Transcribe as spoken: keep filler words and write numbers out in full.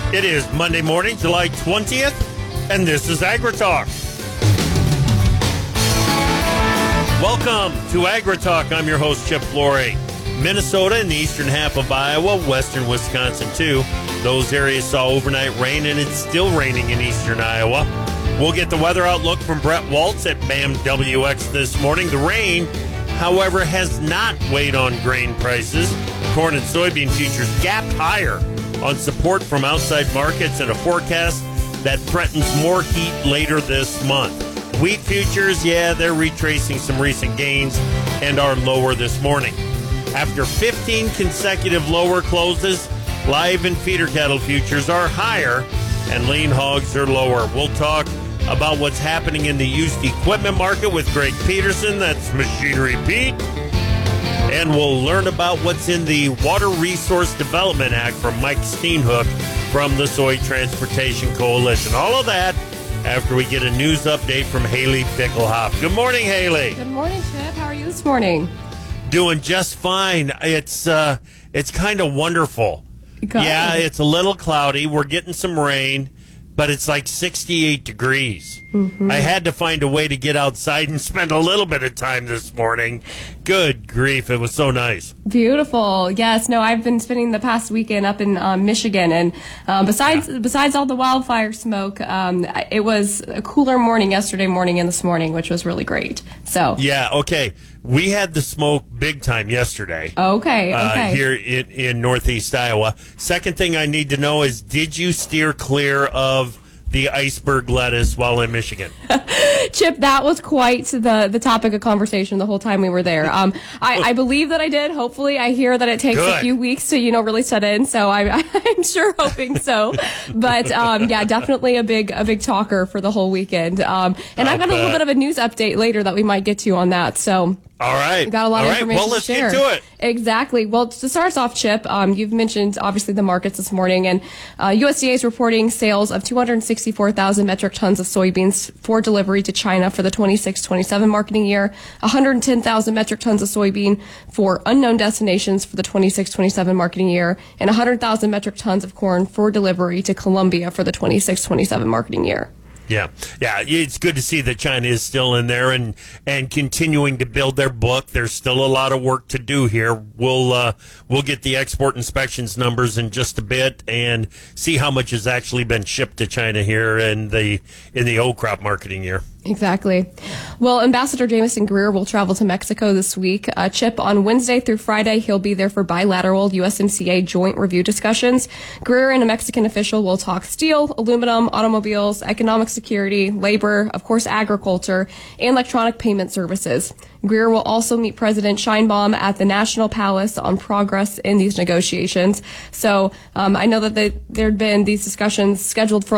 It is Monday morning, July twentieth, and this is AgriTalk. Welcome to AgriTalk. I'm your host, Chip Flory. Minnesota and the eastern half of Iowa, western Wisconsin too. Those areas saw overnight rain, and it's still raining in eastern Iowa. We'll get the weather outlook from Brett Waltz at B A M W X this morning. The rain, however, has not weighed on grain prices. Corn and soybean futures gapped higher on support from outside markets and a forecast that threatens more heat later this month. Wheat futures, yeah, they're retracing some recent gains and are lower this morning. After fifteen consecutive lower closes, live and feeder cattle futures are higher and lean hogs are lower. We'll talk about what's happening in the used equipment market with Greg Peterson. That's Machinery Pete. And we'll learn about what's in the Water Resource Development Act from Mike Steenhoek from the Soy Transportation Coalition. All of that after we get a news update from Haley Pickelhoff. Good morning, Haley. Good morning, Chip. How are you this morning? Doing just fine. It's uh, it's kind of wonderful. Good. Yeah, it's a little cloudy. We're getting some rain, but it's like sixty-eight degrees. Mm-hmm. I had to find a way to get outside and spend a little bit of time this morning. Good grief, it was so nice. Beautiful. Yes, no, I've been spending the past weekend up in um, Michigan, and um, besides yeah. besides all the wildfire smoke, um, it was a cooler morning yesterday morning and this morning, which was really great. So yeah, okay. We had the smoke big time yesterday. Okay, okay. Uh, here in, in northeast Iowa. Second thing I need to know is, did you steer clear of the iceberg lettuce while in Michigan? Chip, that was quite the, the topic of conversation the whole time we were there. Um, I, I believe that I did. Hopefully, I hear that it takes Good. a few weeks to, you know, really set in. So I, I'm sure hoping so. But um, yeah, definitely a big a big talker for the whole weekend. Um, and I'll I've got bet. a little bit of a news update later that we might get to on that. So. All right. We've got a lot All of right. information Well, let's to share. get to it. Exactly. Well, to start us off, Chip, um, you've mentioned obviously the markets this morning, and uh, U S D A is reporting sales of two hundred sixty-four thousand metric tons of soybeans for delivery to China for the twenty-six twenty-seven marketing year, one hundred ten thousand metric tons of soybean for unknown destinations for the twenty-six twenty-seven marketing year, and one hundred thousand metric tons of corn for delivery to Colombia for the twenty-six twenty-seven marketing year. Yeah, yeah, it's good to see that China is still in there and, and continuing to build their book. There's still a lot of work to do here. We'll uh, we'll get the export inspections numbers in just a bit and see how much has actually been shipped to China here in the in the old crop marketing year. Exactly. Well, Ambassador Jamison Greer will travel to Mexico this week. Uh, Chip, on Wednesday through Friday, he'll be there for bilateral U S M C A joint review discussions. Greer and a Mexican official will talk steel, aluminum, automobiles, economic security, labor, of course, agriculture, and electronic payment services. Greer will also meet President Sheinbaum at the National Palace on progress in these negotiations. So um, I know that they, there had been these discussions scheduled for